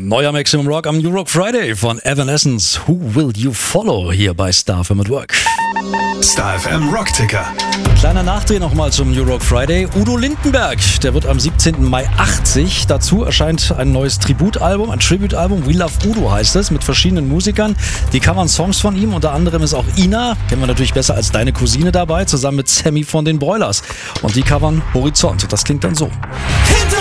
Neuer Maximum Rock am New Rock Friday von Evanescence. Who Will You Follow hier bei Star FM at Work. Star FM Rockticker. Kleiner Nachdreh nochmal zum New Rock Friday. Udo Lindenberg, der wird am 17. Mai 80. Dazu erscheint ein neues Tributalbum, ein Tribute-Album. We Love Udo heißt es, mit verschiedenen Musikern. Die covern Songs von ihm, unter anderem ist auch Ina, kennen wir natürlich besser als Deine Cousine dabei, zusammen mit Sammy von den Broilers. Und die covern Horizont. Das klingt dann so. Hinter